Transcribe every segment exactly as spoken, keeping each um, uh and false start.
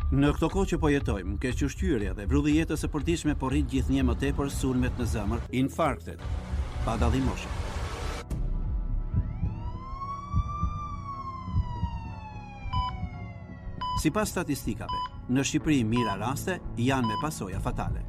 Në këto kohë që po jetojmë, kequshqyrja dhe vrulli jetës së përditshme po rrit gjithnjë më tepër sulmet në zemër, infarktet, pa dallim moshe. Sipas statistikave, në Shqipëri mira raste janë me pasoja fatale.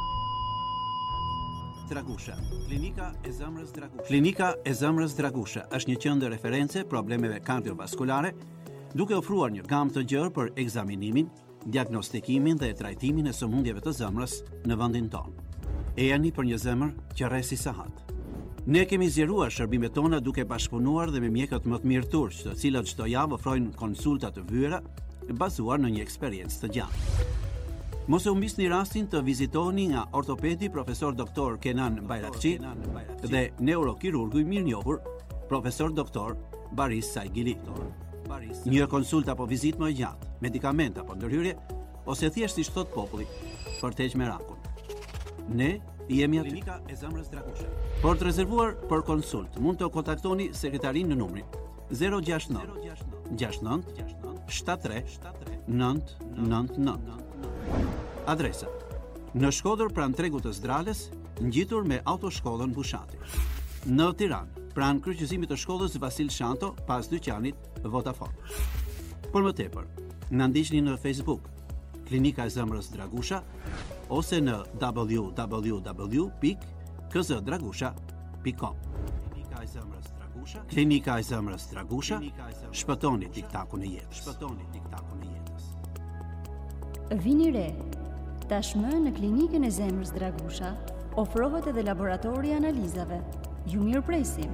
Dragusha, klinika e zemrës Dragusha. Klinika e zemrës Dragusha është një qendër referencë problemeve kardiovaskulare, duke ofruar një gamë të gjerë për ekzaminimin, diagnostikimin dhe trajtimin e sëmundjeve të zemrës në vendin tonë. Ejani për një zemër që rresi sahat. Ne kemi zgjeruar shërbimet tona duke bashkëpunuar dhe me mjekët më të mirë turq, të cilët çdo javë ofrojnë konsulta të vyera bazuar në një eksperiencë të gjatë. Mos e humbisni rastin të vizitoni nga ortopedi profesor doktor Kenan Bayrakçi dhe neurokirurgu i mirënjohur profesor doktor Baris Saigili. Një konsulta apo vizitë më gjatë, medikament apo ndërhyrje, ose thjesht siç thot populli, për të heqë merakun. Ne jemi aty. Klinika e zemrës Dragusha. Për të rezervuar për konsult, mund të kontaktoni sekretarin në numrin zero gjasht nëntë gjasht nëntë shtatëdhjetë tre nëntë nëntë nëntë. Adresa: në Shkodër pranë tregut të Zdrales, ngjitur me autoshkollën Bushati. Në Tiranë, pranë kryqëzimit të shkollës Vasil Shanto, pas dyqanit Vodafone. Për më tepër, na ndiqni në Facebook, Klinika e zemrës Dragusha, ose në w w w pikë k z dragusha pikë com. Klinika e zemrës Dragusha, Klinika e zemrës Dragusha, shpëtoni tiktakun e jetës. Shpëtoni tiktakun e jetës. Vini re, tashmë në Klinikën e zemrës Dragusha ofrohet edhe laboratori i analizave. Ju mirëpresim.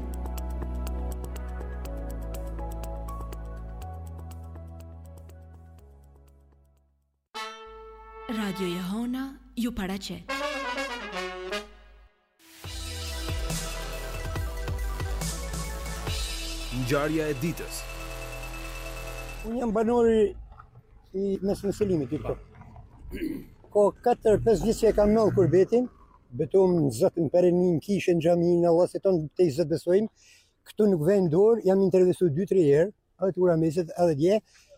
Radio Jehona ju paraqet. Ngjarja e ditës. Unë jam banori i mesmësilimit i këto. Ko katër pesë vjeç që e kam nëllë kurbetin, betojmë në Zotin Perenin, kishën, xhamin, Allah se tonë te i Zot besojmë. Këtu nuk vjen dorë, jam intervistuar dy tre herë, edhe tura mesit, edhe dje.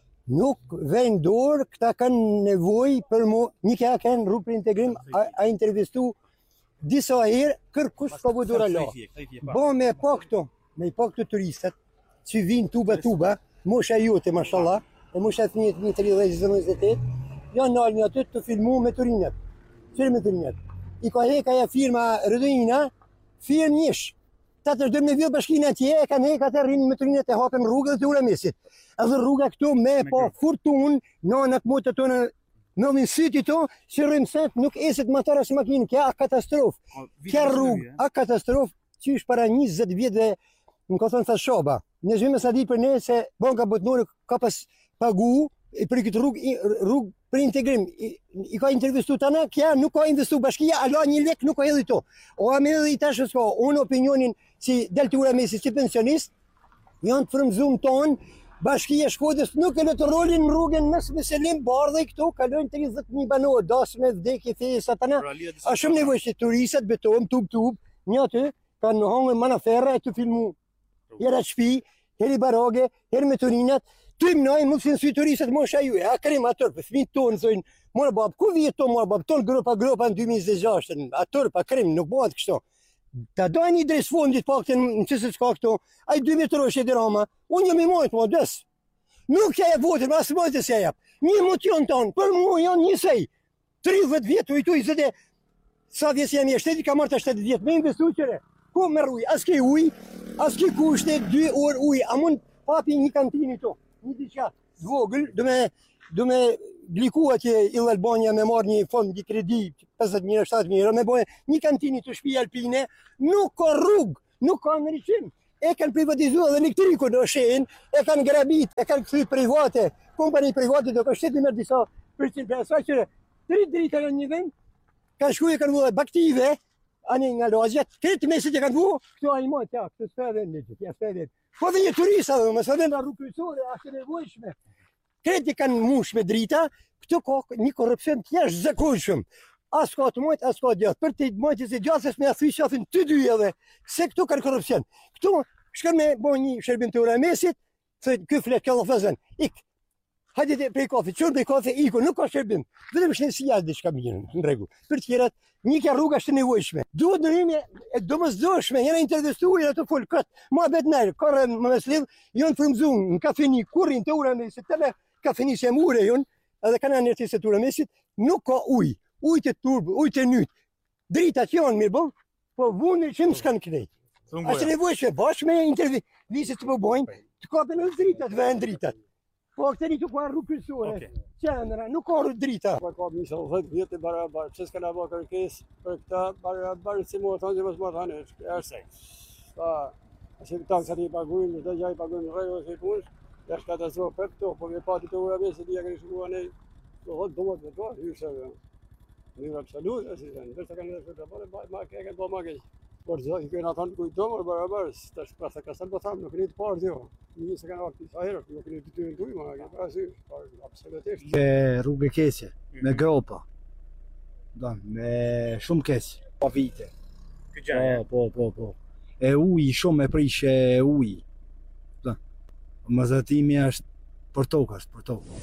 Nuk vjen dorë, këta kanë nevojë për mu, një ka kanë rrugë për integrim, a, a intervistu disa herë, kërkush ka bu dora la. Bo me po këto, me po këto turistat, që vinë tuba tuba, mosha jote, mashallah, e mosha fëmijët një tridhjetë njëzet, janë nalë një aty të filmu me turinat. Qërë me turinat? I ka heka ja firma Rëdojina, firmë njësh. Ta të shdojmë në vjë bashkinë atje, e kanë heka të rrinë me turinat e hapëm rrugë dhe të ura mesit. Edhe rruga këtu me po furtun, në në këmotë të tonë në vinsyti to, që rrimë set nuk esit matara së makinë, kja a katastrofë. Kja rrugë, a katastrofë, që është para njëzet vjetë dhe në ka thonë thasë shoba. Në zhvime sa di për ne se banka botnore ka pas pagu për këtë rrugë rrug për integrim. I, i ka intervistu të na, kja nuk ka investu bashkia, ala një lek nuk ka edhe to. O a me edhe i tashës ka, unë opinionin që deltura mesi që pensionist, janë të frëmzum tonë, bashkia Shkodës nuk e në të rolin në rrugën mes Veselim, Bardhe i këtu, kalojnë tridhjetë mijë banorë, dasme, vdekje, fejë, satana. A shumë nevoj që turistat betojmë, tub tub, një aty, kanë hongë manaferra e të filmu. Hera shpi, heri barage, heri me turinat, ty mënaj, më të sy turistat mosha ju, a krem atër, për fmi tonë, zojnë, mora bab, ku vjetë tonë, mora bab, tonë gropa gropa në dy mijë e gjasht, atër, pa krem, nuk bëhat kështo. Ta dojnë një dres fondit pak të në qësës ka këto, a i dy metrosh e dirama, unë jam i mojtë, ma des. Nuk ja e votër, ma së mojtë e se jap. Një motion tonë, për mu janë njësej. tridhjetë vjetë, ujtu i zëde, sa vjesë jam i e shtetit, ka marrë të shtetit vjetë, me investu qëre. Ku me rruj, as ke uj, as ke kushte, dy orë uj, a mund papi një kantini to, një diqa, dvogël, do me, do me gliku atje Il Albania me marrë një fond një kredi, pesëdhjetë mijë, shtatëdhjetë mijë, me bojë një kantini të shtëpi alpine, nuk ka rrugë, nuk ka ndryshim. E kanë privatizuar dhe elektrikun në shenjë, e kanë grabit, e kanë kthyr private, kompani private do ka shtetin me disa përqind për asaj që tri drita në një vend, kanë shkuar e kanë vënë baktive, ani nga lozja, këtë mesit e kanë vu, këto a i mojtë, ja, këtë s'pe vend, ja s'pe vend. Po dhe një turista dhe, mësë vend a rrugë kryesore, ashtë nevojshme. Këtë i kanë mush me drita, këto ka një korupcion t'jashtë zakonshëm. As ka të mojtë, as ka gjatë. Për të mojtë se gjatës me athy shafin të dy edhe, se këto kanë korupcion. Këto shkën me bo një shërbim të ura mesit, thë ky flet kjo dhe fëzën, ik. hajde të prej kafe, çon prej kafe iko, nuk ka shërbim. Vetëm shëndesia diçka mirë, në rregull. Për të tjerat, një ka rruga është e nevojshme. Duhet ndërhyrje e domosdoshme, jena intervistuar ato fol kot. Muhabet nai, korre më mesliv, jon frymzuar në kafeni kurrin të ura me se tele kafeni se mure jon, edhe kanë në të setura mesit, nuk ka ujë. Ujë të turb, ujë të nyt. Dritat janë mirë bon, po vunë që më s'kan krejt. Është nevojshme bashkë me intervistë të bëjnë, të kapen edhe dritat, vend dritat. Po këtë një të ka rrugë kryesore, qendra, nuk ka rrugë drita. Po ka misë dhjetë vjetë barabar, çes kanë bërë kërkesë për këtë barabar si më thonë mos më thonë, është. Pa, asi këta sa ti paguajnë, çdo gjë i paguajnë rregull si punë, është katastrofë për këto, po me pati të ura mesë dia kanë shkuar ne, do hot domo të do, hyrse. Në absolut, asi janë, vetë kanë dhënë po ne ma ke kanë bëma që. Por zë i kanë thënë ku domo barabar, tash pas ka sa po tham, nuk e të parë jo. Një se kanë ardhur sa herë, nuk e di të ndoj, ma ka parasysh, absolutisht. Me rrugë keqe, me gropa. Don, me shumë keq. Pa vite. Po, po, po, po. E uji shumë e prishë e uji. Don. Mëzatimi është për tokë, është për tokë.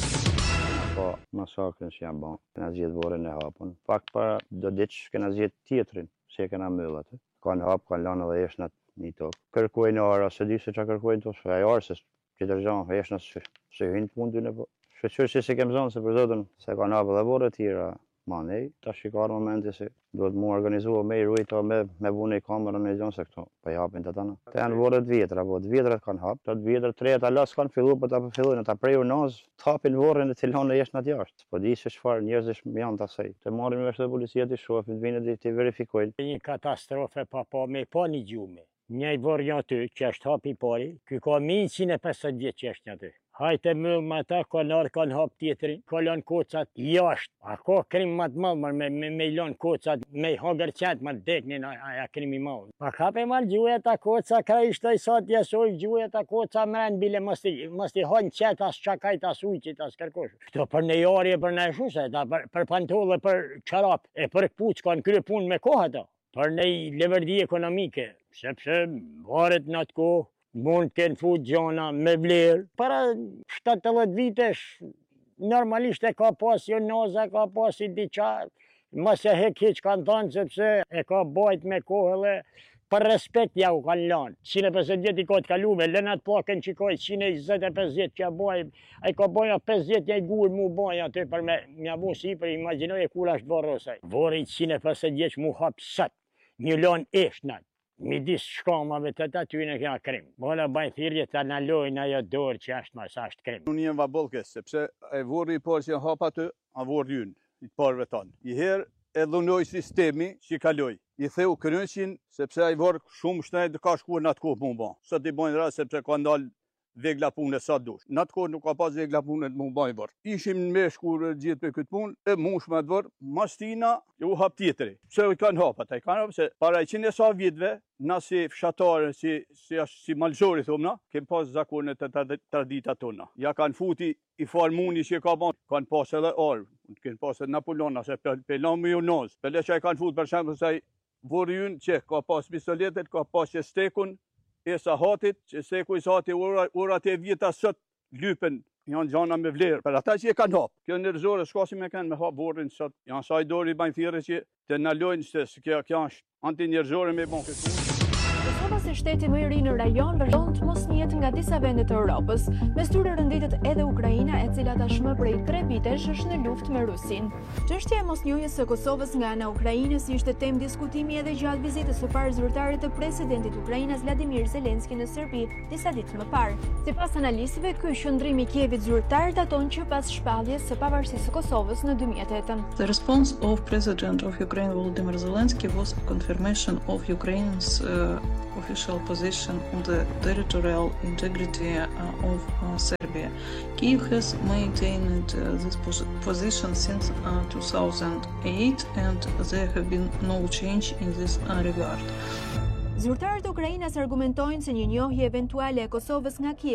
Po, masakrën që janë bon, kena zjetë vorën e hapën. Pak para do diqë kena zjetë tjetrin, që e kena mëllat. Kanë hapë, kanë lanë dhe eshnat një tokë. Kërkojnë ara, se di se që kërkojnë të shë, ajo arë se qëtër gjanë, eshnat se hynë të mundin e po. Shqyqyrë që si kemë zonë se për zotën, se kanë hapë dhe vorë tjera, ma nej, ta shikarë momenti se duhet mu organizua me i rujta me, me vune i kamerën e gjonë se këto, pa i hapin të tana. Të janë vorët vjetra, po të vjetrat kanë hapë, të vjetrat treja alas kanë fillu, po të fillujnë, ta preju nazë, të hapin vorën e të lanë e jeshtë në jashtë. Po di se shfarë njerëzish janë të asaj. Të marim me shtë policia të shofin, të vinë dhe të verifikojnë. Një katastrofe pa pa me pa një gjume. Një vorë janë ty, që është hapi pari, ky ka njëqind e pesëdhjetë vjetë që është një ty. Hajte mëllë me ta, kanë arë, kanë hapë tjetërin, ka lanë kocat jashtë. A ka krim më të malë, me, me, me lanë kocat, me hangër qëtë, më deknin, aja krimi malë. Pa kape malë gjuhet ta koca, ka ishte i sa t'jesoj, gjuhet ta koca mrenë, bile mës t'i hanë qëtë, as qakajt, as ujqit, as kërkosh. Këto për në jarje, për në shuse, për, për pantolle, për qarap, e për këpuc, kanë kërë punë me kohë ta. Për në leverdi ekonomike, sepse varet në atë kohë, mund të kënë fut gjona me vlerë. Para shtatëdhjetë vitesh, normalisht e ka pas jo noza, ka pas i diqa, mëse hek hiq kanë thënë, sepse e ka bajt me kohë dhe për respekt ja u kanë lanë. njëqind e pesëdhjetë vjet i ka të kalume, lënat pakën që ka njëqind e njëzet e pesëdhjetë që ja baj, a i ka baja pesëdhjetë ja i gurë mu baja aty për me mja bu si për imaginoj e kula është barë osaj. Vore njëqind e pesëdhjetë vjeç mu hapë sët, një lanë eshnat. Midis shkamave të të ty në kja krim. Bola bajnë thirje të analojnë ajo dorë që ashtë mas ashtë krim. Unë jem vabolkes, sepse e vorë i parë që janë hapa të, a vorë jynë, i parëve tanë. I herë e dhunoj sistemi që i kaloj. I theu kërënqin, sepse a i vorë shumë shtenë dhe ka shkuar në atë kohë më ba. Sot i bojnë rrasë, sepse ka ndalë vegla punë e sa dush. Në atë kohë nuk ka pas vegla punë e të më bajnë vorë. Ishim në me shkur gjithë për këtë punë, e mush me të vorë, mastina, u hap tjetëri. Pse i kanë hapa, ta i kanë hapa, se para i qenë e sa vitve, na si fshatare, si, si, si malzori, thomna, kem pas zakonet të tradita tona. Ja kanë futi i farmuni që ka ban, kanë pas edhe arë, kanë pas edhe Napoleona, se pelon me jonaz. Pele që i kanë fut, për shemë, se vorë jynë që ka pas pistoletet, ka pas që stekun, e sa hatit, që steku i sa hati urat e vjeta sot, lypen, janë gjana me vlerë. Për ata që e kanë hapë, kjo nërëzore, s'ka si me kanë me hapë vorën sot, janë sa i dori i bajnë thire që të nalojnë, se kjo është anti-njerëzore me bon këtë. Kosova si shteti më i ri në rajon vazhdon të mos njihet nga disa vende të Europës. Mes tyre rënditet edhe Ukraina, e cila tashmë prej tre vitesh është në luftë me Rusin. Çështja e mosnjohjes së Kosovës nga ana e Ukrainës ishte temë diskutimi edhe gjatë vizitës së parë zyrtare të presidentit Ukrainas Vladimir Zelenski në Serbi disa ditë më parë. Sipas analistëve, ky qëndrim i Kievit zyrtar daton që pas shpalljes së pavarësisë së Kosovës në dy mijë e tetë. The response of President of Ukraine Volodymyr Zelensky was a confirmation of Ukraine's uh, official position on the territorial integrity uh, of uh, Serbia. Kyiv has maintained uh, this pos position since uh, two thousand eight, and there have been no change in this uh, regard. Zyrtarët e Ukrainës argumentojnë se një njohje eventuale e Kosovës nga Kievi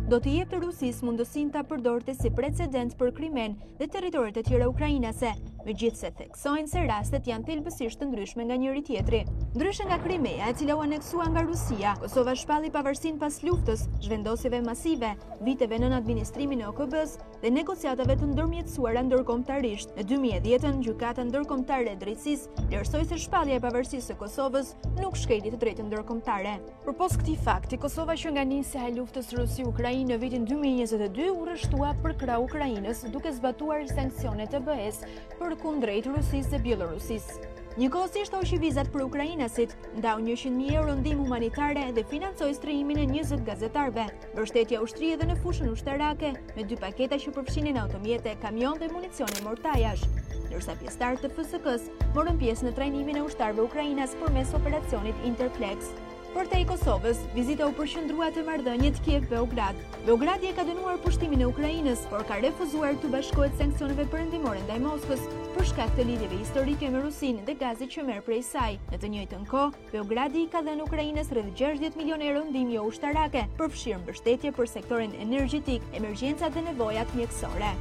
do të jepte Rusisë mundësinë ta përdorte si precedent për Krimen dhe territoret e tjera ukrainase, megjithse theksojnë se rastet janë thelbësisht të ndryshme nga njëri tjetri. Ndryshe nga Krimea, e cila u aneksua nga Rusia, Kosova shpalli pavarësinë pas luftës, zhvendosjeve masive, viteve nën administrimin e O K B-s dhe negociatave të ndërmjetësuara ndërkombëtarisht. Në dy mijë e dhjetë, Gjykata Ndërkombëtare e Drejtësisë vlerësoi se shpallja e pavarësisë së Kosovës nuk shkeli të drejtën ndërkombëtare. Përpos këtij fakti, Kosova që nga nisja e luftës Rusi-Ukrainë në vitin dy mijë e njëzet e dy u rreshtua për krah Ukrainës duke zbatuar sanksionet e B E-s për kundrejt Rusisë dhe Bielorusisë. Njëkohësisht hoqi vizat për ukrainasit, ndau njëqind mijë euro ndihmë humanitare dhe financoi strihimin e njëzet gazetarëve. Mbështeti aushtri edhe në fushën ushtarake me dy paketa që përfshinin automjete, kamion dhe municione mortajash, ndërsa pjesëtarët të F S K-s morën pjesë në trajnimin e ushtarëve ukrainas përmes operacionit Interplex. Për te i Kosovës, vizita u përqendrua te marrëdhëniet Kiev-Beograd. Beogradi e ka dënuar pushtimin e Ukrainës, por ka refuzuar të bashkohet sanksioneve perëndimore ndaj Moskës për shkak të lidhjeve historike me Rusinë dhe gazit që merr prej saj. Në të njëjtën kohë, Beogradi ka dhënë Ukrainës rreth gjashtëdhjetë milionë euro ndihmë jo ushtarake, përfshirë mbështetje për sektorin energjetik, emergjencat dhe nevojat mjekësore.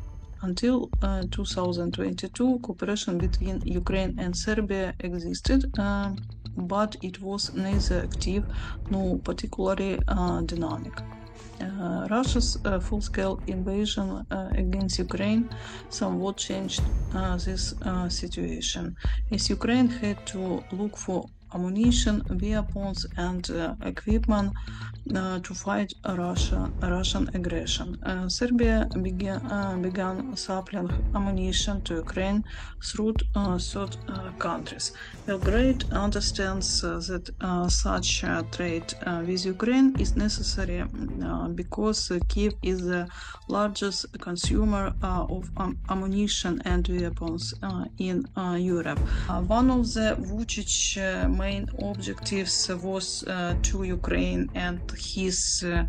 Until uh, two thousand twenty-two, cooperation between Ukraine and Serbia existed, uh, but it was neither active nor particularly uh, dynamic. Uh, Russia's uh, full-scale invasion uh, against Ukraine somewhat changed uh, this uh, situation, as Ukraine had to look for ammunition, weapons, and uh, equipment uh, to fight Russia, Russian aggression. Uh, Serbia began, uh, began supplying ammunition to Ukraine through uh, third uh, countries. Belgrade understands uh, that uh, such uh, trade uh, with Ukraine is necessary uh, because uh, Kiev is the largest consumer uh, of um, ammunition and weapons uh, in uh, Europe. Uh, one of the Vučić uh, main objectives was uh, to Ukraine and his uh,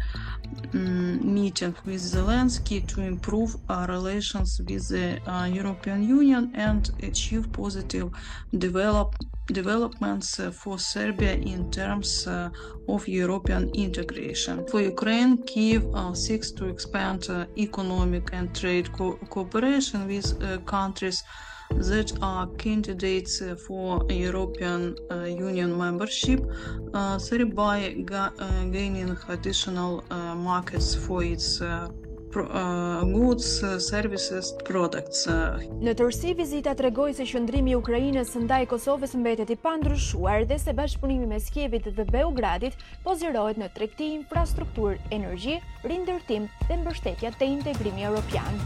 mm, meeting with Zelensky to improve our relations with the uh, European Union and achieve positive develop developments uh, for Serbia in terms uh, of European integration. For Ukraine, Kiev uh, seeks to expand uh, economic and trade co cooperation with uh, countries that are candidates uh, for European uh, Union membership, uh, thereby ga uh, gaining additional uh, markets for its uh, Pro, uh, goods, uh, services, products. Uh. Në tërësi, vizita tregoi se qëndrimi i Ukrainës ndaj Kosovës mbetet i pandryshuar dhe se bashkëpunimi mes Kievit dhe Beogradit pozirohet në tregti, infrastrukturë, energji, rindërtim dhe mbështetja te integrimi evropian.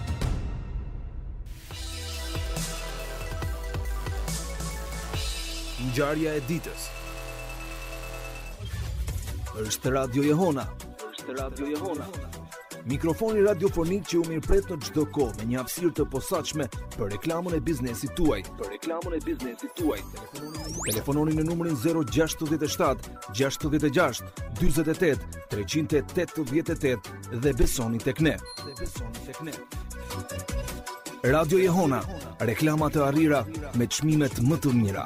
Ngjarja e ditës. Është Radio Jehona. Është Radio Jehona. Mikrofoni radiofonik që u mirëpret në çdo kohë me një hapësirë të posaçme për reklamën e biznesit tuaj. Për reklamën e biznesit tuaj. Telefononi në numrin zero gjasht shtat gjasht gjasht dyzet e tetë treqind e tetëdhjetë e tetë dhe besoni tek ne. Dhe besoni tek ne. Radio Jehona, reklama të arrira me çmimet më të mira.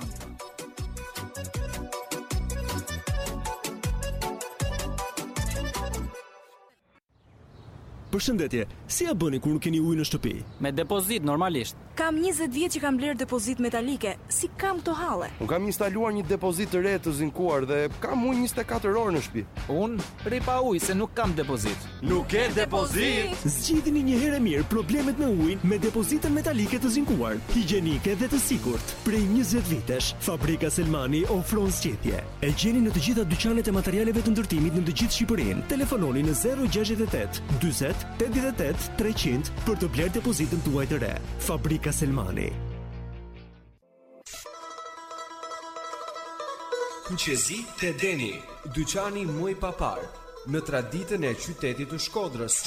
Përshëndetje, si ja bëni kur nuk keni ujë në shtëpi? Me depozit, normalisht. Kam njëzet vjet që kam bler depozit metalike, si kam to halle. Unë kam instaluar një depozit të re të zinkuar dhe kam ujë njëzet e katër orë në shtëpi. Unë rri pa ujë se nuk kam depozit. Nuk ke depozit? Zgjidhni një herë mirë problemet me ujin me depozitën metalike të zinkuar, higjienike dhe të sigurt. Prej njëzet vitesh, Fabrika Selmani ofron zgjidhje. E gjeni në të gjitha dyqanet e materialeve të ndërtimit në të gjithë Shqipërinë. Telefononi në zero gjasht e tetë dyzet tetëdhjetë e tetë treqind për të bler depozitën tuaj të re. Fabrika Selmani. Kuqezi te Deni, dyqani më i papar në traditën e qytetit të Shkodrës.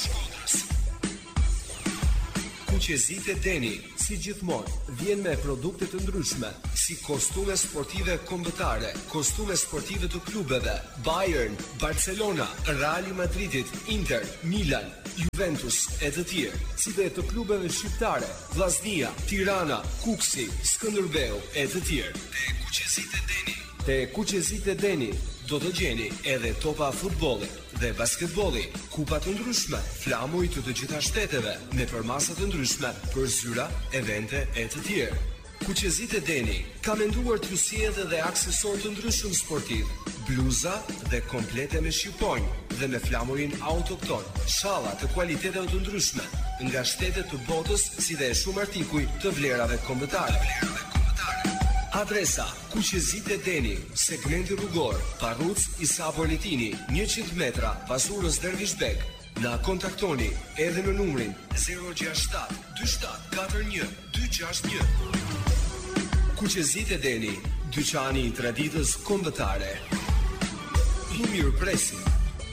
Kuqezi te Deni, si gjithmonë, vjen me produkte të ndryshme, si kostume sportive kombëtare, kostume sportive të klubeve, Bayern, Barcelona, Real Madridit, Inter, Milan, Juventus e të tjerë, si dhe të klubeve shqiptare, Vllaznia, Tirana, Kuksi, Skënderbeu e të tjerë. Te Kuqezi te Deni, Te Kuqezit e Deni do të gjeni edhe topa futbollit dhe basketbolli, kupa të ndryshme, flamuj të të gjitha shteteve, me përmasa të ndryshme për zyra, evente e të tjerë. Kuqezit e Deni ka menduar të ju sjellë edhe aksesor të ndryshëm sportiv, bluza dhe komplete me shqiponjë dhe me flamurin autokton, shalla të kualiteteve të ndryshme nga shtetet të botës, si dhe shumë artikuj të vlerave kombëtare. Adresa: Kuqezit e Deni, segmenti rrugor, Parruc Isa Bornitini, njëqind metra pas urës Dervishbek. Na kontaktoni edhe në numrin zero gjasht shtat dy shtat katër një dy gjasht një. Kuqezit e Deni, dyqani i traditës kombëtare. Ju mirëpresim.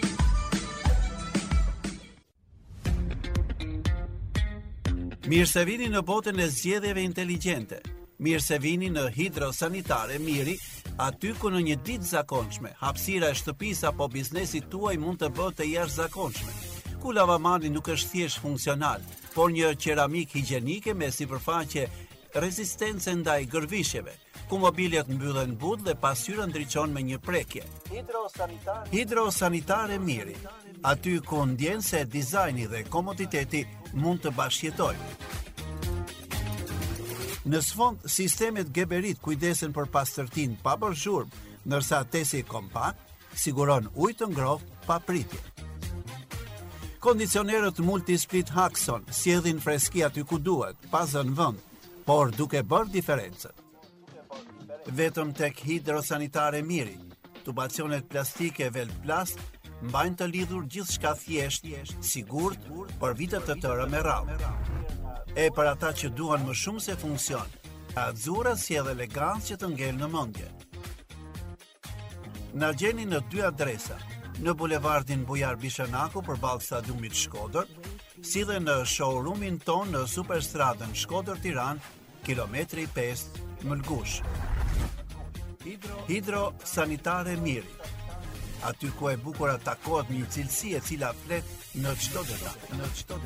Mirë se vini në botën e zgjedhjeve inteligjente. Mirë se vini në Hidrosanitare Miri, aty ku në një ditë zakonshme, hapësira e shtëpisë apo biznesit tuaj mund të bëhet të jashtëzakonshme. Ku lavamani nuk është thjesht funksional, por një qeramik higjienike me sipërfaqe rezistence ndaj gërvishjeve, ku mobiljet mbyllen but dhe pasqyra ndriçon me një prekje. Hidrosanitare Hidrosanitare Miri, aty ku ndjen se dizajni dhe komoditeti mund të bashkëjetojnë. Në sfond, sistemet Geberit kujdesen për pastërtinë pa bërë zhurmë, ndërsa tesi kompakt siguron ujë të ngrohtë pa pritje. Kondicionerët Multisplit Haxon sjellin freski aty ku duhet, pa zënë vend, por duke bërë diferencën. Vetëm tek Hidrosanitare Miri, tubacionet plastike Velplast mbajnë të lidhur gjithçka thjesht, sigurt për vite të tëra me radhë. E për ata që duan më shumë se funksion, Azzurra sjell elegancë që të ngel në mendje. Na gjeni në dy adresa, në bulevardin Bujar Bishanaku përballë stadiumit Shkodër, si dhe në showroomin ton në Superstradën Shkodër Tiranë, kilometri pesë Mëlgush. Hidrosanitare Miri, aty ku e bukur takohet një cilësi e cila flet në çdo detaj, në çdo